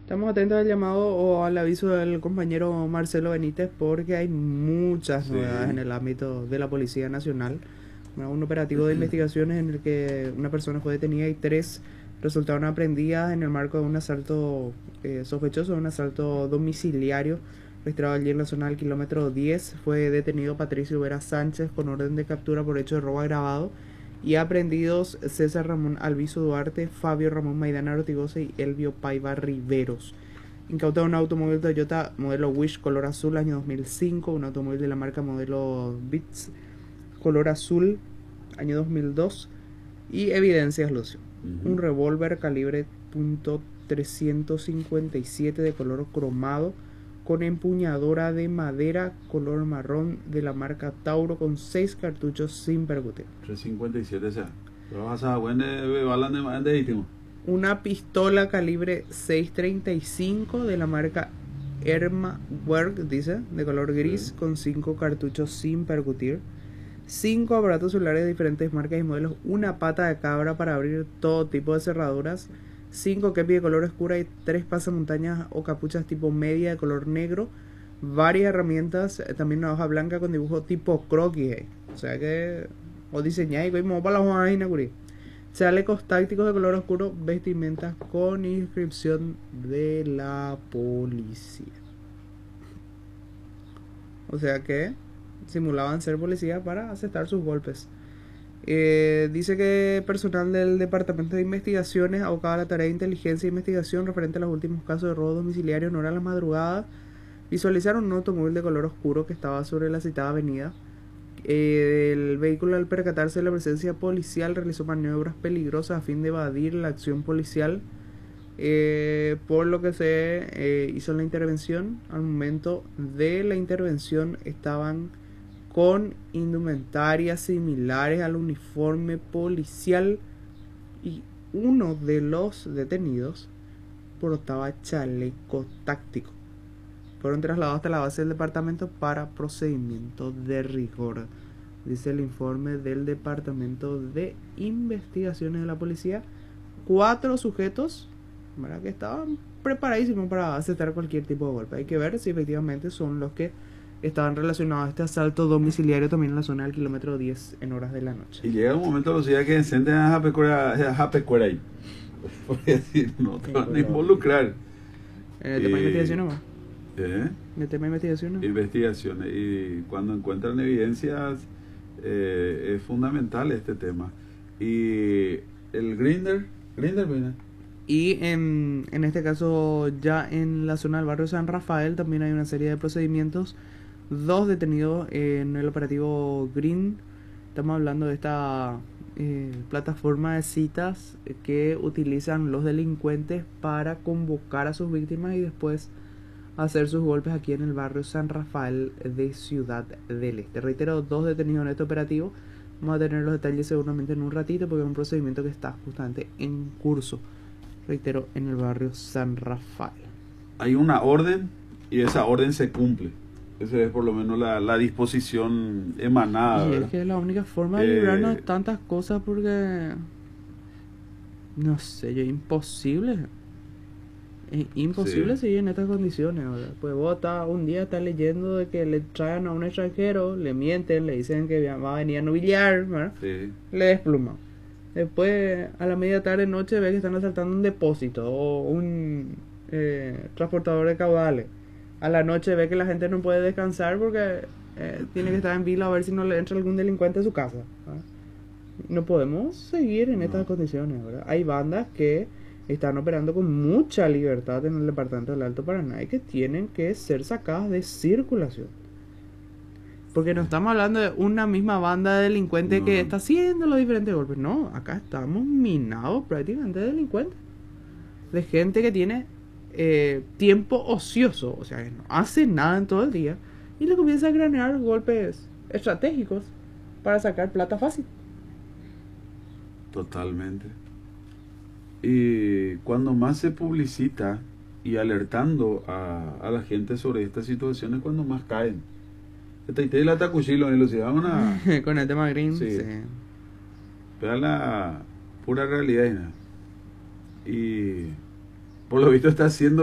Estamos atentos al llamado o al aviso del compañero Marcelo Benítez porque hay muchas novedades en Sí. el ámbito de la Policía Nacional. Bueno, un operativo de investigaciones en el que una persona fue detenida y 3 resultaron aprendidas en el marco de un asalto sospechoso, un asalto domiciliario registrado allí en la zona del kilómetro 10. Fue detenido Patricio Vera Sánchez con orden de captura por hecho de robo agravado y aprendidos César Ramón Alviso Duarte, Fabio Ramón Maidana Ortigosa y Elvio Paiva Riveros. Incautado un automóvil Toyota modelo Wish color azul año 2005, un automóvil de la marca modelo Beats color azul año 2002 y evidencias, Lucio. Un revólver calibre .357 de color cromado con empuñadura de madera color marrón de la marca Tauro con 6 cartuchos sin percutir. 357 sea. Pero vas a buen balan de íntimo. Una pistola calibre 6.35 de la marca Ermawerk, dice, de color gris, con 5 cartuchos sin percutir. 5 aparatos celulares de diferentes marcas y modelos. Una pata de cabra para abrir todo tipo de cerraduras. 5 kepis de color oscura y 3 pasamontañas o capuchas tipo media de color negro. Varias herramientas, también una hoja blanca con dibujo tipo croquis. O sea que o diseñáis y como para la hoja de chalecos tácticos de color oscuro, vestimentas con inscripción de la policía. O sea que simulaban ser policía para asestar sus golpes. Dice que personal del Departamento de Investigaciones abocado a la tarea de inteligencia e investigación referente a los últimos casos de robo domiciliario en hora de la madrugada visualizaron un automóvil de color oscuro que estaba sobre la citada avenida. El vehículo, al percatarse de la presencia policial, realizó maniobras peligrosas a fin de evadir la acción policial, por lo que se hizo la intervención. Al momento de la intervención estaban con indumentarias similares al uniforme policial y uno de los detenidos portaba chaleco táctico. Fueron trasladados hasta la base del departamento para procedimiento de rigor, dice el informe del Departamento de Investigaciones de la Policía. 4 sujetos, ¿verdad?, que estaban preparadísimos para aceptar cualquier tipo de golpe. Hay que ver si efectivamente son los que estaban relacionados a este asalto domiciliario también en la zona del kilómetro 10 en horas de la noche. Y llega un momento los días que encenden a Japecuera ahí. Por decir, no te van a involucrar. En el tema de investigación nomás. ¿Eh? En el tema de investigación nomás. Investigaciones. Y cuando encuentran evidencias, es fundamental este tema. Y el Grinder, ¿verdad? Y en este caso, ya en la zona del barrio San Rafael, también hay una serie de procedimientos. 2 detenidos en el operativo Green. Estamos hablando de esta plataforma de citas que utilizan los delincuentes para convocar a sus víctimas y después hacer sus golpes aquí en el barrio San Rafael de Ciudad del Este. Reitero, 2 detenidos en este operativo. Vamos a tener los detalles seguramente en un ratito porque es un procedimiento que está justamente en curso. Reitero, en el barrio San Rafael. Hay una orden y esa orden se cumple. Esa es por lo menos la disposición emanada. Y ¿verdad? es que es la única forma de librarnos de tantas cosas porque... No sé, es imposible. Es imposible seguir en estas condiciones, ¿verdad? Pues vos un día estás leyendo de que le traen a un extranjero, le mienten, le dicen que va a venir a nobiliar, ¿verdad? Sí. Le despluman. Después, a la media tarde noche, ve que están asaltando un depósito o un transportador de caudales. A la noche ve que la gente no puede descansar porque tiene que estar en vilo a ver si no le entra algún delincuente a su casa, ¿verdad? No podemos seguir en estas condiciones, ¿verdad? Hay bandas que están operando con mucha libertad en el departamento del Alto Paraná y que tienen que ser sacadas de circulación. Porque no estamos hablando de una misma banda de delincuentes que está haciendo los diferentes golpes. No, acá estamos minados prácticamente de delincuentes. De gente que tiene tiempo ocioso, o sea, que no hace nada en todo el día y le comienza a cranear golpes estratégicos para sacar plata fácil. Totalmente. Y cuando más se publicita y alertando a la gente sobre estas situaciones, cuando más caen. Te la tacuchilo en velocidad con el tema Green, sí. Sí. Pero la pura realidad. Y por lo visto está haciendo